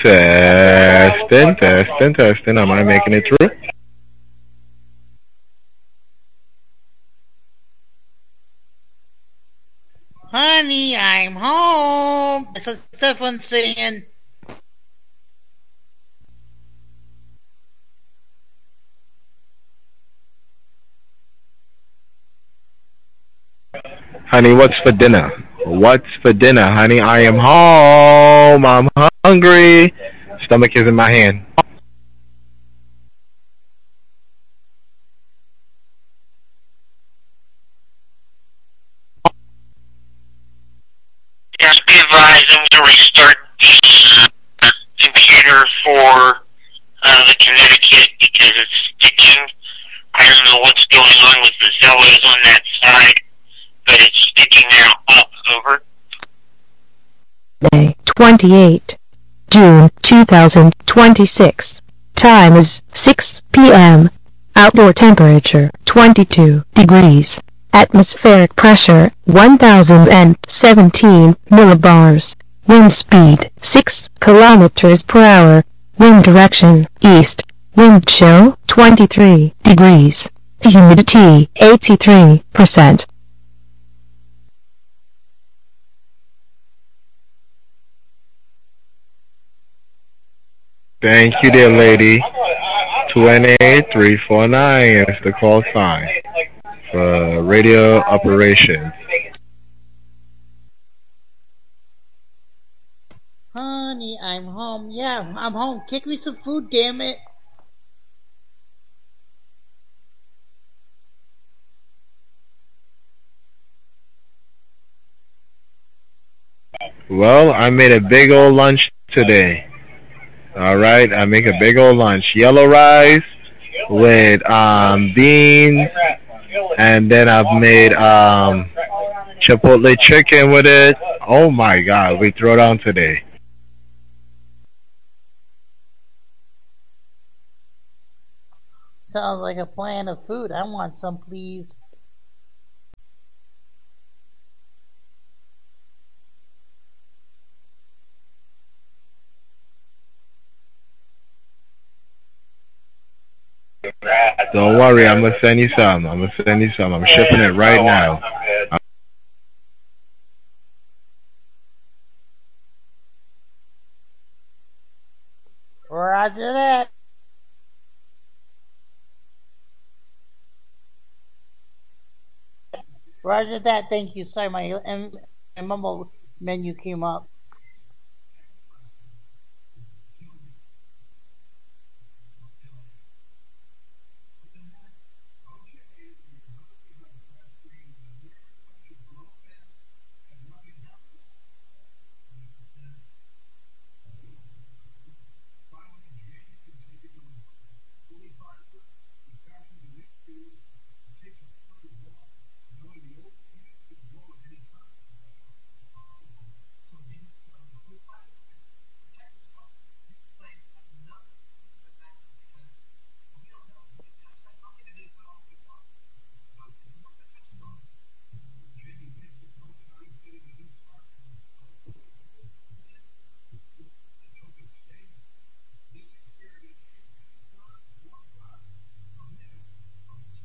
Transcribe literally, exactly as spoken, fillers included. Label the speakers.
Speaker 1: Testing, testing, testing. Am I making it through?
Speaker 2: Honey, I'm home. So Stefan saying,
Speaker 1: Honey, what's for dinner? What's for dinner, honey? I am home. I'm hungry. Stomach is in my hand.
Speaker 3: Yes, be advised, I'm going to restart the uh, computer for uh, the Connecticut because it's sticking. I don't know what's going on with the Zellos on that side, but it's sticking now up. Over.
Speaker 4: Day twenty-eight, June two thousand twenty-six. Time is six p m Outdoor temperature twenty-two degrees. Atmospheric pressure one thousand seventeen millibars. Wind speed six kilometers per hour. Wind direction east. Wind chill twenty-three degrees. Humidity eighty-three percent.
Speaker 1: Thank you, dear lady. two N A three four nine is the call sign for radio operations.
Speaker 2: honey, I'm home. Yeah, I'm home. Kick me some food, damn it.
Speaker 1: Well, I made a big old lunch today. All right, I make a big old lunch. Yellow rice with um, beans, and then I've made um, chipotle chicken with it. Oh my God, we throw down today.
Speaker 2: Sounds like a plan of food. I want some, please.
Speaker 1: Don't worry, I'm gonna send you some. I'm gonna send you some. I'm shipping it right now.
Speaker 2: Roger that. Roger that. Thank you. Sorry, my, my mumble menu came up.